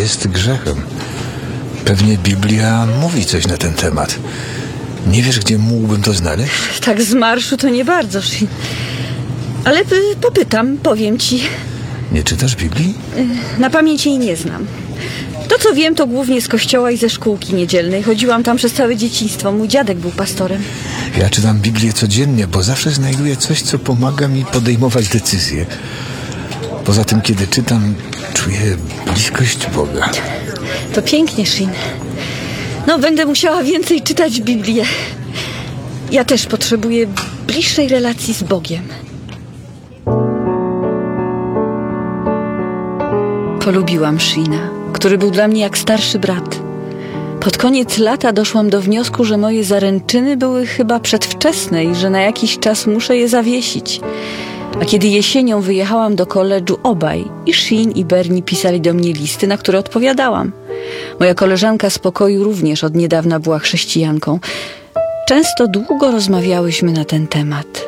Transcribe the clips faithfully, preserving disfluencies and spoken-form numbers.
jest grzechem. Pewnie Biblia mówi coś na ten temat. Nie wiesz, gdzie mógłbym to znaleźć? Tak z marszu to nie bardzo, Shin. Ale y, popytam, powiem ci. Nie czytasz Biblii? Y, na pamięć jej nie znam. To, co wiem, to głównie z kościoła i ze szkółki niedzielnej. Chodziłam tam przez całe dzieciństwo. Mój dziadek był pastorem. Ja czytam Biblię codziennie, bo zawsze znajduję coś, co pomaga mi podejmować decyzje. Poza tym, kiedy czytam, czuję bliskość Boga. To pięknie, Shin. No, będę musiała więcej czytać Biblię. Ja też potrzebuję bliższej relacji z Bogiem. Polubiłam Shina, który był dla mnie jak starszy brat. Pod koniec lata doszłam do wniosku, że moje zaręczyny były chyba przedwczesne i że na jakiś czas muszę je zawiesić. A kiedy jesienią wyjechałam do koledżu, obaj, i Shin, i Bernie, pisali do mnie listy, na które odpowiadałam. Moja koleżanka z pokoju również od niedawna była chrześcijanką. Często długo rozmawiałyśmy na ten temat.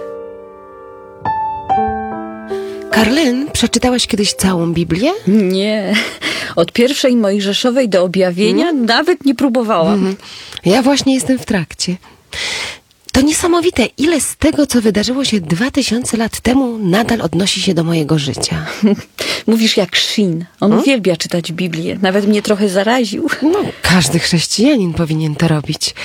Karlen, przeczytałaś kiedyś całą Biblię? Nie, od pierwszej Mojżeszowej do objawienia hmm? nawet nie próbowałam. Hmm. Ja właśnie jestem w trakcie. To niesamowite, ile z tego, co wydarzyło się dwa tysiące lat temu, nadal odnosi się do mojego życia. Mówisz jak Shin. On hmm? uwielbia czytać Biblię. Nawet mnie trochę zaraził. No, każdy chrześcijanin powinien to robić.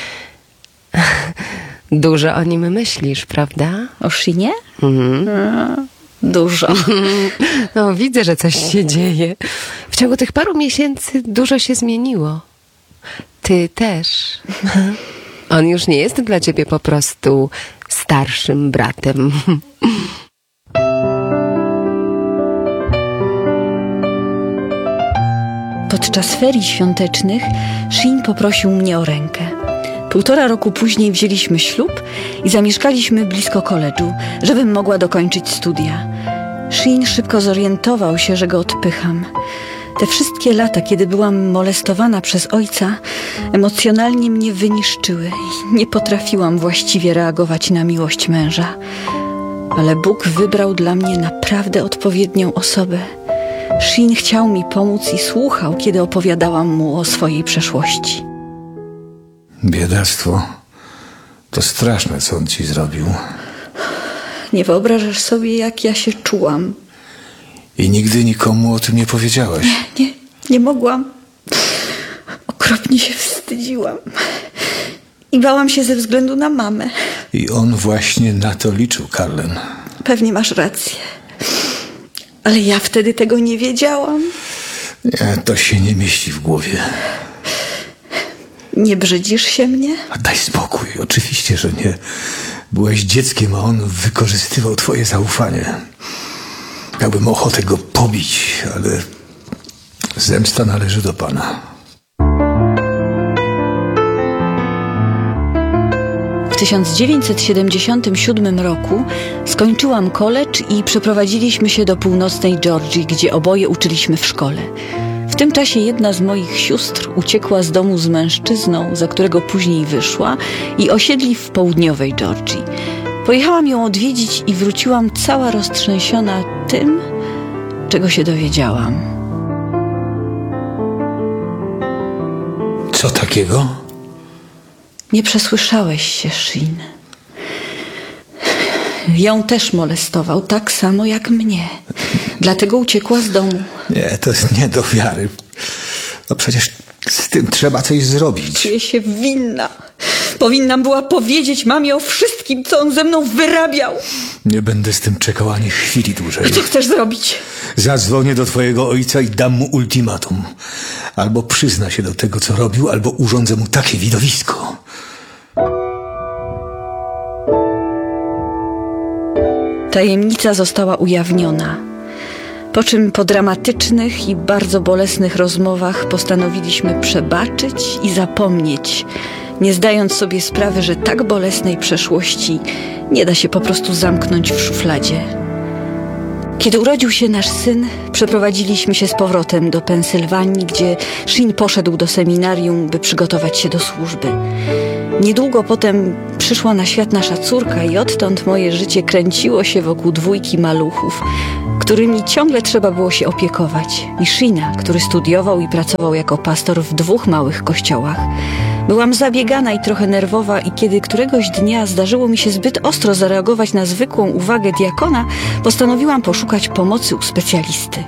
Dużo o nim myślisz, prawda? O Shinie? Mhm. A, dużo. No, widzę, że coś się dzieje. W ciągu tych paru miesięcy dużo się zmieniło. Ty też. On już nie jest dla ciebie po prostu starszym bratem. Podczas ferii świątecznych Shin poprosił mnie o rękę. Półtora roku później wzięliśmy ślub i zamieszkaliśmy blisko koledżu, żebym mogła dokończyć studia. Shin szybko zorientował się, że go odpycham. Te wszystkie lata, kiedy byłam molestowana przez ojca, emocjonalnie mnie wyniszczyły i nie potrafiłam właściwie reagować na miłość męża. Ale Bóg wybrał dla mnie naprawdę odpowiednią osobę. Shin chciał mi pomóc i słuchał, kiedy opowiadałam mu o swojej przeszłości. Biedactwo. To straszne, co on ci zrobił. Nie wyobrażasz sobie, jak ja się czułam. I nigdy nikomu o tym nie powiedziałaś? Nie, nie, nie mogłam. Okropnie się wstydziłam. I bałam się ze względu na mamę. I on właśnie na to liczył, Karlen. Pewnie masz rację. Ale ja wtedy tego nie wiedziałam. Nie, to się nie mieści w głowie. Nie brzydzisz się mnie? A daj spokój, oczywiście, że nie. Byłeś dzieckiem, a on wykorzystywał twoje zaufanie. Miałbym ochotę go pobić, ale zemsta należy do Pana. W tysiąc dziewięćset siedemdziesiątym siódmym roku skończyłam college i przeprowadziliśmy się do północnej Georgii, gdzie oboje uczyliśmy w szkole. W tym czasie jedna z moich sióstr uciekła z domu z mężczyzną, za którego później wyszła, i osiedli w południowej Georgii. Pojechałam ją odwiedzić i wróciłam cała roztrzęsiona tym, czego się dowiedziałam. Co takiego? Nie przesłyszałeś się, Shin. Ją też molestował, tak samo jak mnie. Dlatego uciekła z domu. Nie, to jest nie do wiary. No przecież z tym trzeba coś zrobić. Czuję się winna. Powinnam była powiedzieć mamie o wszystkim, co on ze mną wyrabiał. Nie będę z tym czekał ani chwili dłużej. Co chcesz zrobić? Zadzwonię do twojego ojca i dam mu ultimatum. Albo przyzna się do tego, co robił, albo urządzę mu takie widowisko. Tajemnica została ujawniona. Po czym po dramatycznych i bardzo bolesnych rozmowach postanowiliśmy przebaczyć i zapomnieć, nie zdając sobie sprawy, że tak bolesnej przeszłości nie da się po prostu zamknąć w szufladzie. Kiedy urodził się nasz syn, przeprowadziliśmy się z powrotem do Pensylwanii, gdzie Shin poszedł do seminarium, by przygotować się do służby. Niedługo potem przyszła na świat nasza córka i odtąd moje życie kręciło się wokół dwójki maluchów, którymi ciągle trzeba było się opiekować. I Shina, który studiował i pracował jako pastor w dwóch małych kościołach. Byłam zabiegana i trochę nerwowa i kiedy któregoś dnia zdarzyło mi się zbyt ostro zareagować na zwykłą uwagę diakona, postanowiłam poszukać pomocy u specjalisty.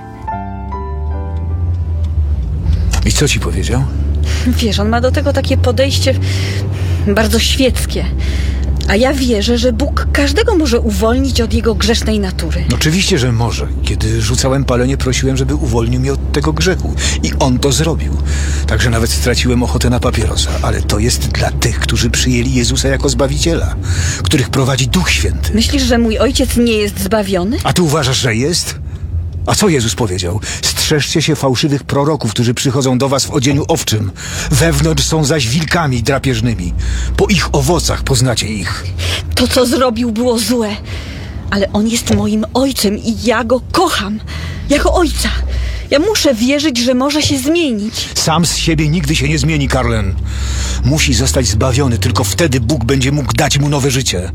I co ci powiedział? Wiesz, on ma do tego takie podejście bardzo świeckie. A ja wierzę, że Bóg każdego może uwolnić od jego grzesznej natury. Oczywiście, że może. Kiedy rzucałem palenie, prosiłem, żeby uwolnił mnie od tego grzechu. I on to zrobił. Także nawet straciłem ochotę na papierosa. Ale to jest dla tych, którzy przyjęli Jezusa jako Zbawiciela, których prowadzi Duch Święty. Myślisz, że mój ojciec nie jest zbawiony? A ty uważasz, że jest? A co Jezus powiedział? Strzeżcie się fałszywych proroków, którzy przychodzą do was w odzieniu owczym. Wewnątrz są zaś wilkami drapieżnymi. Po ich owocach poznacie ich. To, co zrobił, było złe. Ale on jest moim ojcem i ja go kocham. Jako ojca. Ja muszę wierzyć, że może się zmienić. Sam z siebie nigdy się nie zmieni, Carlen. Musi zostać zbawiony, tylko wtedy Bóg będzie mógł dać mu nowe życie.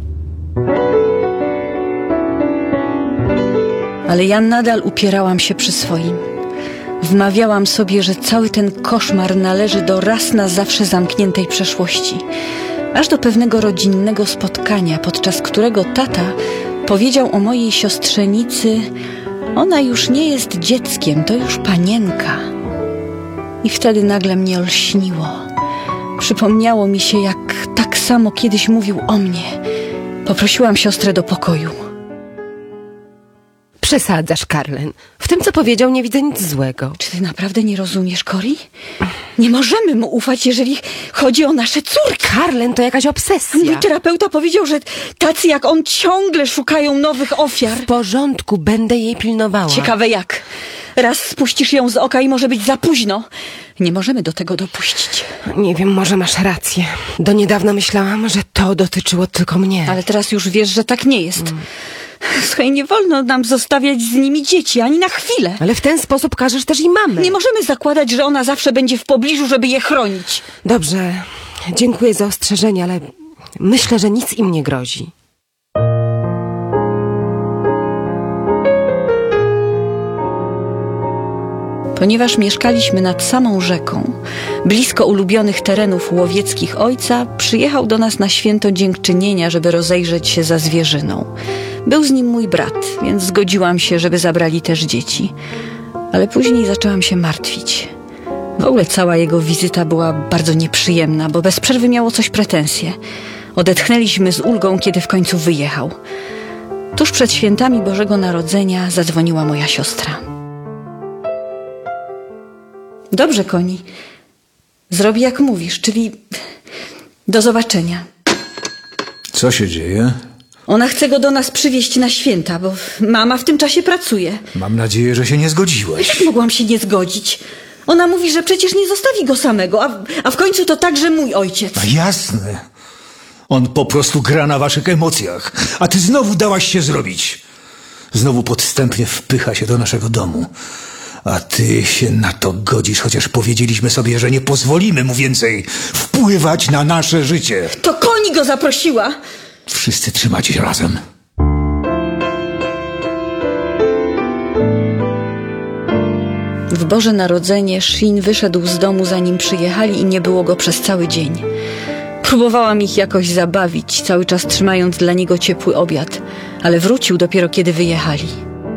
Ale ja nadal upierałam się przy swoim. Wmawiałam sobie, że cały ten koszmar należy do raz na zawsze zamkniętej przeszłości. Aż do pewnego rodzinnego spotkania, podczas którego tata powiedział o mojej siostrzenicy: ona już nie jest dzieckiem, to już panienka. I wtedy nagle mnie olśniło. Przypomniało mi się, jak tak samo kiedyś mówił o mnie. Poprosiłam siostrę do pokoju. Przesadzasz, Carlen. W tym, co powiedział, nie widzę nic złego. Czy ty naprawdę nie rozumiesz, Cori? Nie możemy mu ufać, jeżeli chodzi o nasze córki. Carlen, to jakaś obsesja. Mój terapeuta powiedział, że tacy jak on ciągle szukają nowych ofiar. W porządku, będę jej pilnowała. Ciekawe jak. Raz spuścisz ją z oka i może być za późno. Nie możemy do tego dopuścić. Nie wiem, może masz rację. Do niedawna myślałam, że to dotyczyło tylko mnie. Ale teraz już wiesz, że tak nie jest. Mm. Słuchaj, nie wolno nam zostawiać z nimi dzieci, ani na chwilę. Ale w ten sposób każesz też i mamę. Nie możemy zakładać, że ona zawsze będzie w pobliżu, żeby je chronić. Dobrze, dziękuję za ostrzeżenie, ale myślę, że nic im nie grozi. Ponieważ mieszkaliśmy nad samą rzeką, blisko ulubionych terenów łowieckich ojca, przyjechał do nas na święto dziękczynienia, żeby rozejrzeć się za zwierzyną. Był z nim mój brat, więc zgodziłam się, żeby zabrali też dzieci. Ale później zaczęłam się martwić. W ogóle cała jego wizyta była bardzo nieprzyjemna, bo bez przerwy miało coś pretensje. Odetchnęliśmy z ulgą, kiedy w końcu wyjechał. Tuż przed świętami Bożego Narodzenia zadzwoniła moja siostra. Dobrze, Koni. Zrobi jak mówisz, czyli do zobaczenia. Co się dzieje? Ona chce go do nas przywieźć na święta, bo mama w tym czasie pracuje. Mam nadzieję, że się nie zgodziłeś. Jak mogłam się nie zgodzić? Ona mówi, że przecież nie zostawi go samego, a, a w końcu to także mój ojciec. A jasne. On po prostu gra na waszych emocjach, a ty znowu dałaś się zrobić. Znowu podstępnie wpycha się do naszego domu. A ty się na to godzisz, chociaż powiedzieliśmy sobie, że nie pozwolimy mu więcej wpływać na nasze życie. To Koni go zaprosiła. Wszyscy trzymacie się razem. W Boże Narodzenie Shin wyszedł z domu, zanim przyjechali i nie było go przez cały dzień. Próbowałam ich jakoś zabawić, cały czas trzymając dla niego ciepły obiad, ale wrócił dopiero kiedy wyjechali.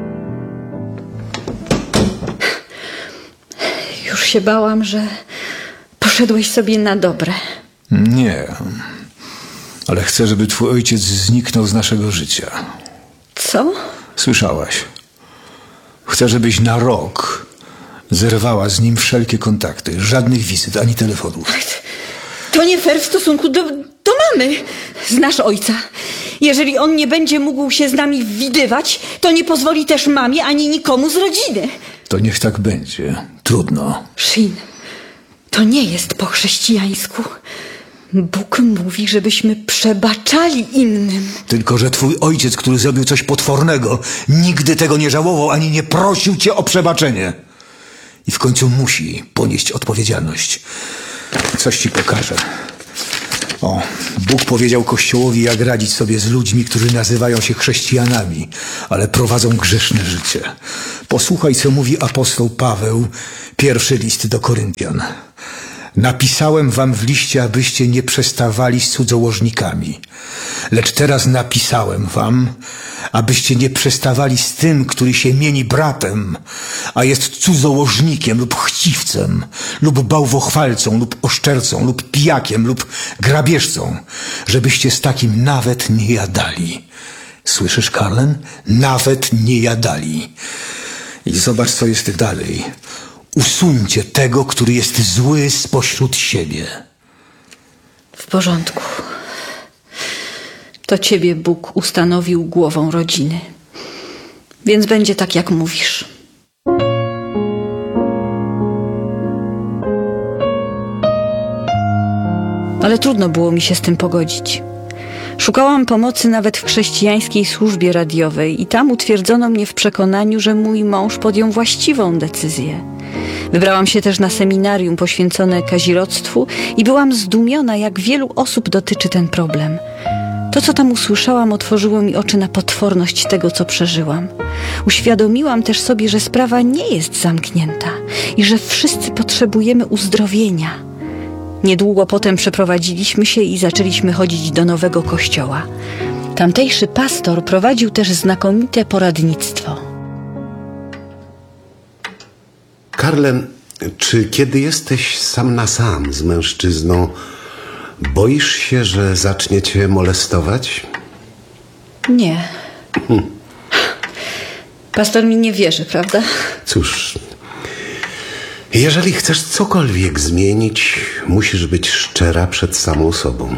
Już się bałam, że poszedłeś sobie na dobre. Nie, ale chcę, żeby twój ojciec zniknął z naszego życia. Co? Słyszałaś? Chcę, żebyś na rok zerwała z nim wszelkie kontakty. Żadnych wizyt, ani telefonów. To nie fair w stosunku do, do mamy. Znasz ojca. Jeżeli on nie będzie mógł się z nami widywać, to nie pozwoli też mamie ani nikomu z rodziny. To niech tak będzie. Trudno. Shin, to nie jest po chrześcijańsku. Bóg mówi, żebyśmy przebaczali innym. Tylko że twój ojciec, który zrobił coś potwornego, nigdy tego nie żałował ani nie prosił cię o przebaczenie. I w końcu musi ponieść odpowiedzialność. Coś ci pokażę. O, Bóg powiedział Kościołowi, jak radzić sobie z ludźmi, którzy nazywają się chrześcijanami, ale prowadzą grzeszne życie. Posłuchaj, co mówi apostoł Paweł, pierwszy list do Koryntian. Napisałem wam w liście, abyście nie przestawali z cudzołożnikami. Lecz teraz napisałem wam, abyście nie przestawali z tym, który się mieni bratem, a jest cudzołożnikiem lub chciwcem, lub bałwochwalcą, lub oszczercą, lub pijakiem, lub grabieżcą, żebyście z takim nawet nie jadali. Słyszysz, Karlen? Nawet nie jadali. I zobacz, co jest dalej. Usuńcie tego, który jest zły spośród siebie. W porządku. To ciebie Bóg ustanowił głową rodziny. Więc będzie tak, jak mówisz. Ale trudno było mi się z tym pogodzić. Szukałam pomocy nawet w chrześcijańskiej służbie radiowej i tam utwierdzono mnie w przekonaniu, że mój mąż podjął właściwą decyzję. Wybrałam się też na seminarium poświęcone kazirodztwu i byłam zdumiona, jak wielu osób dotyczy ten problem. To, co tam usłyszałam, otworzyło mi oczy na potworność tego, co przeżyłam. Uświadomiłam też sobie, że sprawa nie jest zamknięta i że wszyscy potrzebujemy uzdrowienia. Niedługo potem przeprowadziliśmy się i zaczęliśmy chodzić do nowego kościoła. Tamtejszy pastor prowadził też znakomite poradnictwo. Karlen, czy kiedy jesteś sam na sam z mężczyzną, boisz się, że zacznie cię molestować? Nie. Hm. Pastor mi nie wierzy, prawda? Cóż, jeżeli chcesz cokolwiek zmienić, musisz być szczera przed samą sobą.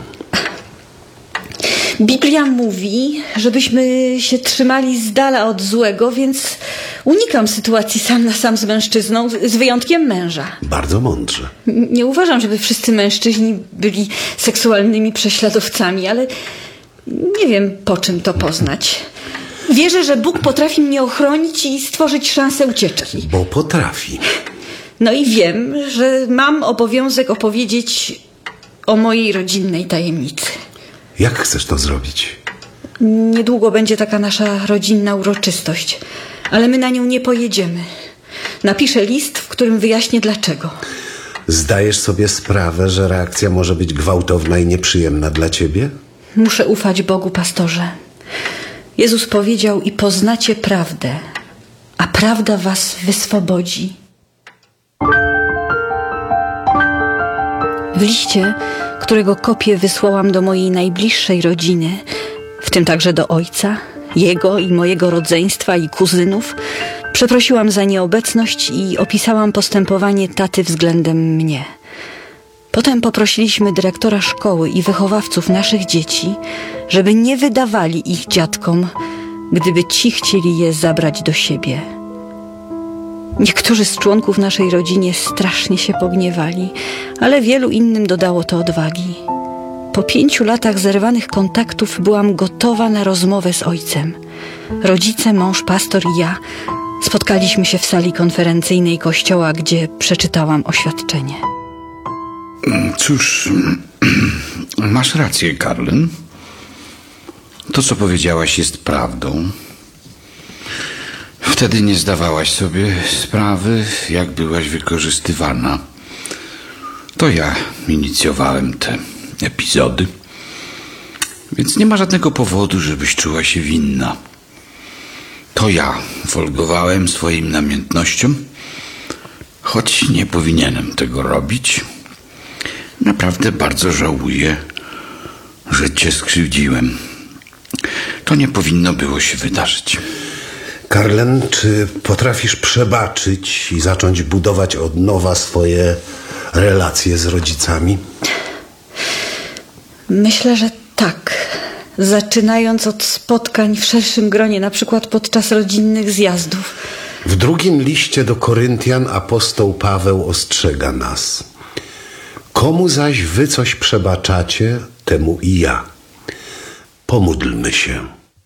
Biblia mówi, żebyśmy się trzymali z dala od złego, więc unikam sytuacji sam na sam z mężczyzną, z wyjątkiem męża. Bardzo mądrze. Nie uważam, żeby wszyscy mężczyźni byli seksualnymi prześladowcami, ale nie wiem, po czym to poznać. Wierzę, że Bóg potrafi mnie ochronić i stworzyć szansę ucieczki. Bo potrafi. No i wiem, że mam obowiązek opowiedzieć o mojej rodzinnej tajemnicy. Jak chcesz to zrobić? Niedługo będzie taka nasza rodzinna uroczystość, ale my na nią nie pojedziemy. Napiszę list, w którym wyjaśnię dlaczego. Zdajesz sobie sprawę, że reakcja może być gwałtowna i nieprzyjemna dla ciebie? Muszę ufać Bogu, pastorze. Jezus powiedział: i poznacie prawdę, a prawda was wyswobodzi. W liście, którego kopię wysłałam do mojej najbliższej rodziny, w tym także do ojca, jego i mojego rodzeństwa i kuzynów, przeprosiłam za nieobecność i opisałam postępowanie taty względem mnie. Potem poprosiliśmy dyrektora szkoły i wychowawców naszych dzieci, żeby nie wydawali ich dziadkom, gdyby ci chcieli je zabrać do siebie. Niektórzy z członków naszej rodziny strasznie się pogniewali, ale wielu innym dodało to odwagi. Po pięciu latach zerwanych kontaktów byłam gotowa na rozmowę z ojcem. Rodzice, mąż, pastor i ja spotkaliśmy się w sali konferencyjnej kościoła, gdzie przeczytałam oświadczenie. Cóż, masz rację, Karlen. To, co powiedziałaś, jest prawdą. Wtedy nie zdawałaś sobie sprawy, jak byłaś wykorzystywana. To ja inicjowałem te epizody. Więc nie ma żadnego powodu, żebyś czuła się winna. To ja folgowałem swoim namiętnością, choć nie powinienem tego robić. Naprawdę bardzo żałuję, że cię skrzywdziłem. To nie powinno było się wydarzyć. Karlen, czy potrafisz przebaczyć i zacząć budować od nowa swoje relacje z rodzicami? Myślę, że tak. Zaczynając od spotkań w szerszym gronie, na przykład podczas rodzinnych zjazdów. W drugim liście do Koryntian apostoł Paweł ostrzega nas. Komu zaś wy coś przebaczacie, temu i ja. Pomódlmy się.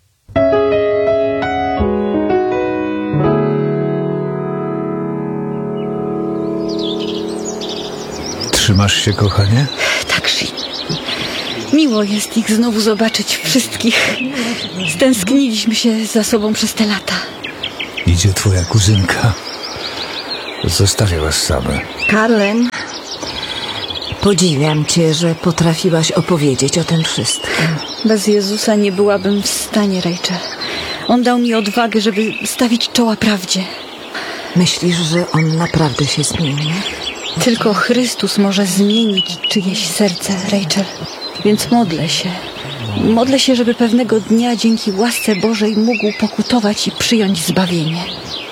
Trzymasz się, kochanie? Tak, Shin. Miło jest ich znowu zobaczyć wszystkich. Stęskniliśmy się za sobą przez te lata. Idzie twoja kuzynka. Zostawię was same. Carlen, podziwiam cię, że potrafiłaś opowiedzieć o tym wszystkim. Bez Jezusa nie byłabym w stanie, Rachel. On dał mi odwagę, żeby stawić czoła prawdzie. Myślisz, że on naprawdę się zmieni? Tylko Chrystus może zmienić czyjeś serce, Rachel. Więc modlę się. Modlę się, żeby pewnego dnia dzięki łasce Bożej mógł pokutować i przyjąć zbawienie.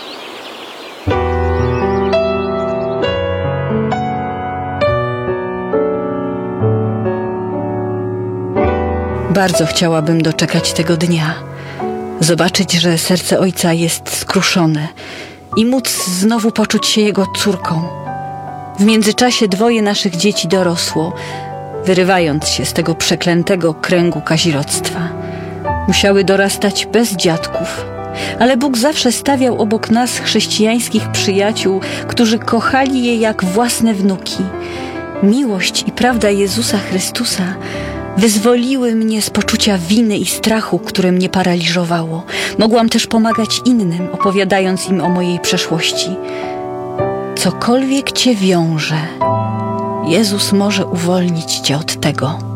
Bardzo chciałabym doczekać tego dnia. Zobaczyć, że serce ojca jest skruszone i móc znowu poczuć się jego córką. W międzyczasie dwoje naszych dzieci dorosło, wyrywając się z tego przeklętego kręgu kazirodztwa. Musiały dorastać bez dziadków, ale Bóg zawsze stawiał obok nas chrześcijańskich przyjaciół, którzy kochali je jak własne wnuki. Miłość i prawda Jezusa Chrystusa wyzwoliły mnie z poczucia winy i strachu, które mnie paraliżowało. Mogłam też pomagać innym, opowiadając im o mojej przeszłości. Cokolwiek cię wiąże, Jezus może uwolnić cię od tego.